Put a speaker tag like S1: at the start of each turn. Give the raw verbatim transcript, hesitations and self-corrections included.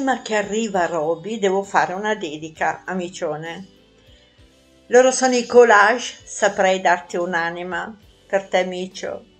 S1: prima che arriva Roby devo fare una dedica, amicione. Loro sono i collage, saprei darti un'anima per te, Micio.